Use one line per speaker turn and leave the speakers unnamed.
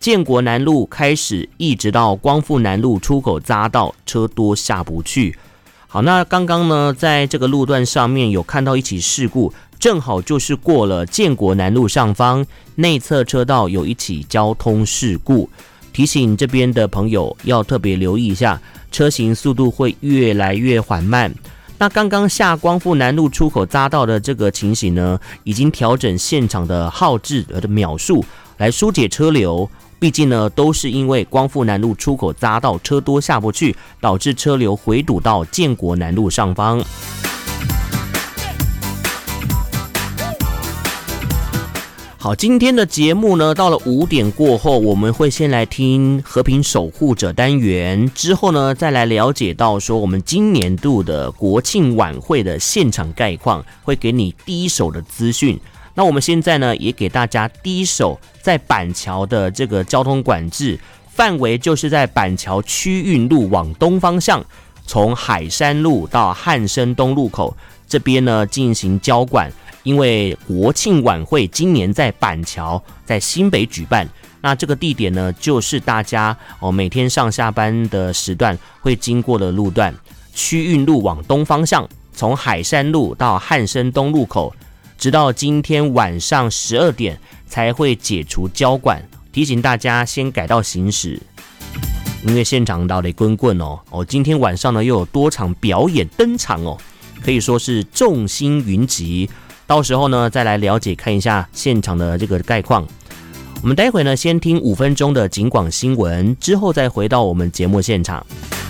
建国南路开始一直到光复南路出口匝道，车多下不去。好，那刚刚呢，在这个路段上面有看到一起事故，正好就是过了建国南路上方内侧车道有一起交通事故，提醒这边的朋友要特别留意一下，车行速度会越来越缓慢。那刚刚下光复南路出口匝道的这个情形呢，已经调整现场的号志的秒数来疏解车流。毕竟呢，都是因为光复南路出口匝道车多下不去，导致车流回堵到建国南路上方。好，今天的节目呢，到了5点过后，我们会先来听和平守护者单元，之后呢，再来了解到说我们今年度的国庆晚会的现场概况，会给你第一手的资讯。那我们现在呢，也给大家第一手在板桥的这个交通管制范围，就是在板桥区运路往东方向，从海山路到汉生东路口这边呢进行交管。因为国庆晚会今年在板桥，在新北举办，那这个地点呢，就是大家每天上下班的时段会经过的路段，区运路往东方向，从海山路到汉生东路口。直到今天晚上12点才会解除交管，提醒大家先改道行驶。因为现场到底滚滚今天晚上呢又有多场表演登场可以说是众星云集。到时候呢再来了解看一下现场的这个概况。我们待会呢先听5分钟的警广新闻，之后再回到我们节目现场。